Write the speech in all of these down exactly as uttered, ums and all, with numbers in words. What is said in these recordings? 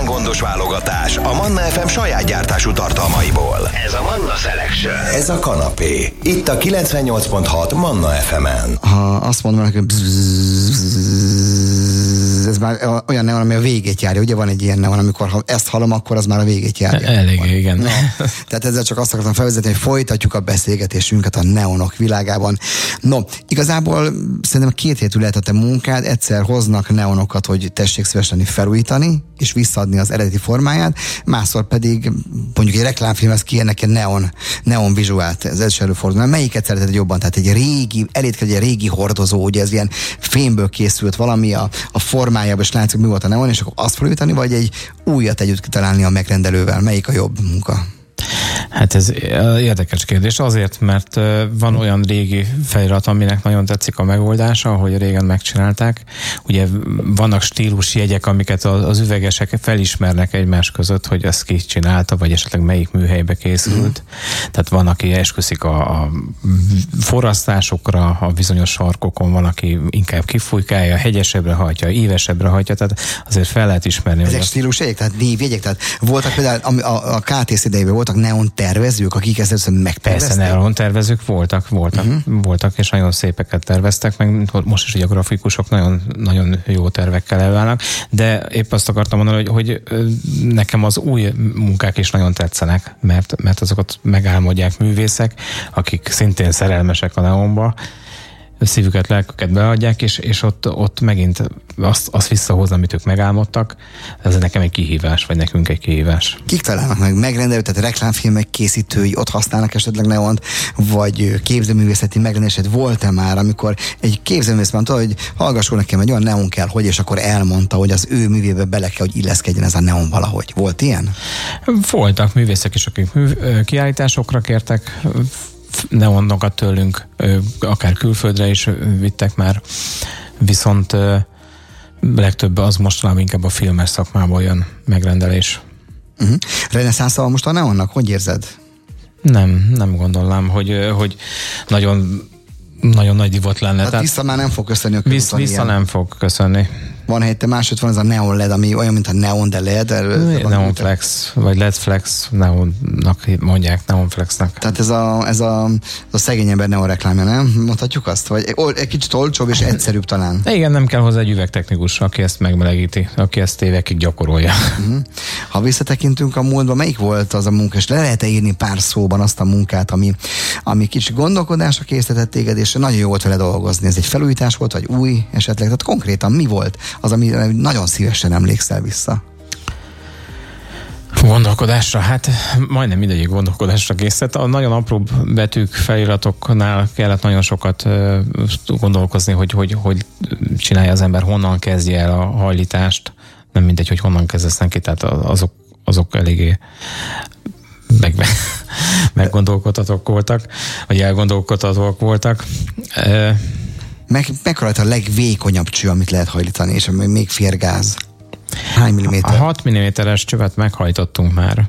lángondos válogatás a Manna ef em saját gyártású tartalmaiból. Ez a Manna Selection. Ez a kanapé. Itt a kilencvennyolc pont hat Manna ef emen. Ha azt mondom, hogy ez már olyan neon, ami a végét járja. Ugye van egy ilyen neon, amikor ha ezt hallom, akkor az már a végét járja. Elég, igen. No, tehát ezzel csak azt akartam felvezetni, hogy folytatjuk a beszélgetésünket a neonok világában. No, igazából szerintem két hétül lehet a te munkád, egyszer hoznak neonokat, hogy tessék szívesen felújítani, és visszaadni az eredeti formáját, másszor pedig mondjuk egy reklámfilmhez kérnek egy neon, neon vizuált, ez is előfordul. Melyiket szereted jobban? Tehát egy régi, elég egy régi hordozó, ugye ez ilyen fémből készült valami a, a formájában, és látszik, mi volt a neon, és akkor azt felújítani, vagy egy újat együtt kitalálni a megrendelővel? Melyik a jobb munka? Hát ez érdekes kérdés azért, mert van olyan régi felirat, aminek nagyon tetszik a megoldása, ahogy régen megcsinálták. Ugye vannak stílusjegyek, amiket az üvegesek felismernek egymás között, hogy ezt ki csinálta, vagy esetleg melyik műhelybe készült. Mm. Tehát van, aki esküszik a, a forrasztásokra, a bizonyos sarkokon, van, aki inkább kifújkálja, hegyesebbre hajtja, ívesebbre hajtja, tehát azért fel lehet ismerni. Ezek stílusjegyek, tehát névjegyek, tehát voltak például a, a ká té cé idejében voltak neon tervezők, akik ezt először megtervezték? Persze, neon tervezők voltak, voltak, uh-huh. voltak, és nagyon szépeket terveztek, meg most is ugye a grafikusok nagyon, nagyon jó tervekkel elválnak, de épp azt akartam mondani, hogy, hogy nekem az új munkák is nagyon tetszenek, mert, mert azokat megálmodják művészek, akik szintén szerelmesek a neonba, szívüket, lelküket beadják, és, és ott, ott megint azt, azt visszahoz, amit ők megálmodtak. Ez nekem egy kihívás, vagy nekünk egy kihívás. Kik találnak meg megrendelő, tehát reklámfilmek készítői ott használnak esetleg neont, vagy képzőművészeti megrendelésed volt-e már, amikor egy képzőművész mondta, hogy hallgasson nekem, egy olyan neon kell, hogy, és akkor elmondta, hogy az ő művébe bele kell, hogy illeszkedjen ez a neon valahogy. Volt ilyen? Voltak művészek is, akik mű, kiállításokra kértek neonokat tőlünk, akár külföldre is vittek már, viszont legtöbb az mostanában inkább a filmes szakmából jön megrendelés. Uh-huh. Reneszánszal most a neonnak, hogy érzed? Nem, nem gondolnám, hogy, hogy nagyon, nagyon nagy divat lenne. Hát vissza már nem fog köszönni a Vissza, vissza nem fog köszönni. Van helyette máshogy van ez a neon led, ami olyan, mint a neon, de led. Neon flex, vagy led flex, neonnak mondják, neon flexnek. Tehát ez a, ez a, a szegény ember neon reklámja, nem? Mondhatjuk azt? Vagy egy kicsit olcsóbb és egyszerűbb talán. Igen, nem kell hozzá egy üvegtechnikus, aki ezt megmelegíti, aki ezt évekig gyakorolja. Uh-huh. Ha visszatekintünk a múltba, melyik volt az a munka, és le lehet-e írni pár szóban azt a munkát, ami, ami kicsi gondolkodásra készített téged, és nagyon jó volt vele dolgozni. Ez egy felújítás volt, vagy új esetleg? Tehát konkrétan mi volt az, ami nagyon szívesen emlékszel vissza? Gondolkodásra? Hát majdnem mindegyik gondolkodásra készített. A nagyon apró betűk, feliratoknál kellett nagyon sokat gondolkozni, hogy, hogy hogy csinálja az ember, honnan kezdje el a hajlítást. Nem mindegy, hogy honnan kezdesz neki, tehát azok, azok eléggé meg, meggondolkodhatók voltak, vagy elgondolkodhatók voltak. Meg, mekkora a legvékonyabb cső, amit lehet hajlítani, és ami még fér gáz? Hány milliméter? A hat milliméteres csövet meghajtottunk már.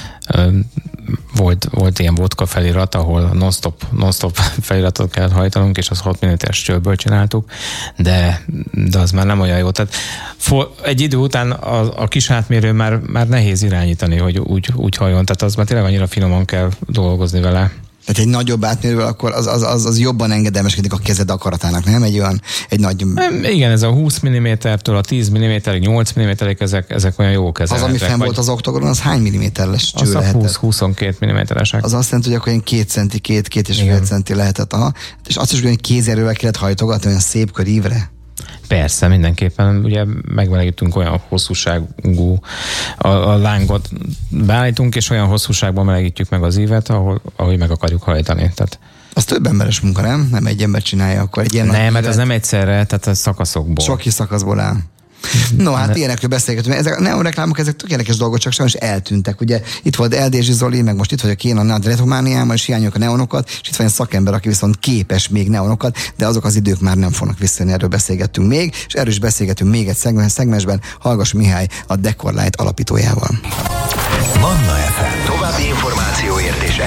Volt, volt ilyen vodka felirat, ahol non-stop, non-stop feliratot kellett hajtanunk, és az hat milliméteres csőből csináltuk, de, de az már nem olyan jó. Tehát for, egy idő után a, a kis átmérő már, már nehéz irányítani, hogy úgy, úgy hajjon, tehát az már tényleg annyira finoman kell dolgozni vele. Tehát egy nagyobb átmérővel akkor az, az, az, az jobban engedelmeskedik a kezed akaratának, nem? Egy olyan, egy nagy... Igen, ez a húsz millimétertől a tíz milliméterig, nyolc milliméterig, ezek, ezek olyan jó kezelhetőek. Az, ami fenn volt az oktogonon, az hány milliméteres cső lehetett? Az a húsz-huszonkettő milliméteresek. Az azt jelenti, hogy akkor ilyen két centi, két, két és fél centi lehetett. Aha. És azt is, hogy kézerővel kellett hajtogatni olyan szép kör ívre? Persze, mindenképpen. Ugye megmelegítünk olyan hosszúságú, a, a lángot beállítunk, és olyan hosszúságban melegítjük meg az ívet, ahol, ahogy meg akarjuk hajtani. Tehát az több emberes munka, nem? Nem egy ember csinálja, akkor egy ilyen... Nem, mert az nem egyszerre, tehát a szakaszokból. Sok kis szakaszból áll. No, hát ilyenekről beszélgetünk. Ezek a neonreklámok, ezek tökéletes dolgok, csak sajnos eltűntek. Ugye itt volt Eldézsi Zoli, meg most itt vagyok én a Nagy Retomániában, és hiányoljuk a neonokat, és itt van egy szakember, aki viszont képes még neonokat, de azok az idők már nem fognak visszajönni, erről beszélgettünk még, és erről is beszélgetünk még egy szegmensben, Hallgass Mihály, a Decorlight alapítójával. Manna ef em. További információért és